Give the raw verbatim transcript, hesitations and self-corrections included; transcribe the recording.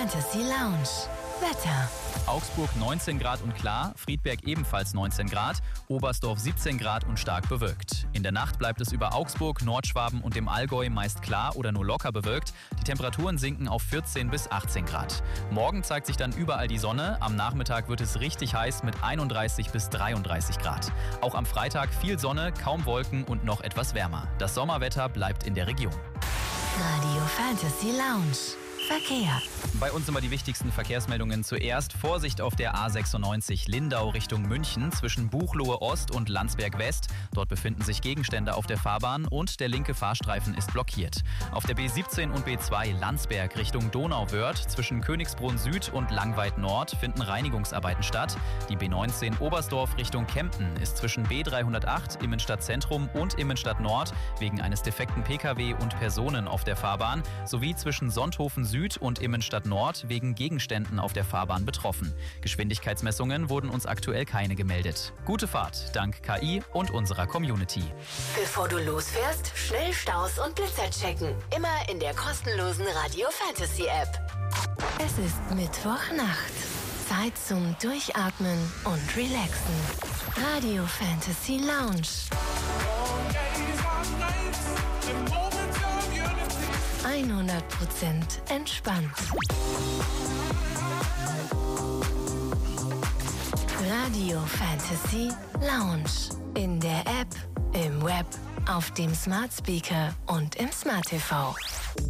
Fantasy Lounge. Wetter. Augsburg neunzehn Grad und klar, Friedberg ebenfalls neunzehn Grad, Oberstdorf siebzehn Grad und stark bewölkt. In der Nacht bleibt es über Augsburg, Nordschwaben und dem Allgäu meist klar oder nur locker bewölkt. Die Temperaturen sinken auf vierzehn bis achtzehn Grad. Morgen zeigt sich dann überall die Sonne. Am Nachmittag wird es richtig heiß mit einunddreißig bis dreiunddreißig Grad. Auch am Freitag viel Sonne, kaum Wolken und noch etwas wärmer. Das Sommerwetter bleibt in der Region. Radio Fantasy Lounge. Verkehr. Bei uns immer die wichtigsten Verkehrsmeldungen zuerst. Vorsicht auf der A sechsundneunzig Lindau Richtung München zwischen Buchloe Ost und Landsberg West. Dort befinden sich Gegenstände auf der Fahrbahn und der linke Fahrstreifen ist blockiert. Auf der B siebzehn und B zwei Landsberg Richtung Donauwörth zwischen Königsbrunn Süd und Langweid Nord finden Reinigungsarbeiten statt. Die B neunzehn Oberstdorf Richtung Kempten ist zwischen B dreihundertacht Immenstadt Zentrum und Immenstadt Nord wegen eines defekten Pkw und Personen auf der Fahrbahn sowie zwischen Sonthofen Süd und Immenstadt Nord wegen Gegenständen auf der Fahrbahn betroffen. Geschwindigkeitsmessungen wurden uns aktuell keine gemeldet. Gute Fahrt, dank K I und unserer Community. Bevor du losfährst, schnell Staus und Blitzer checken. Immer in der kostenlosen Radio Fantasy App. Es ist Mittwochnacht. Zeit zum Durchatmen und Relaxen. Radio Fantasy Lounge. hundert Prozent entspannt. Radio Fantasy Lounge. In der App, im Web, auf dem Smart Speaker und im Smart T V.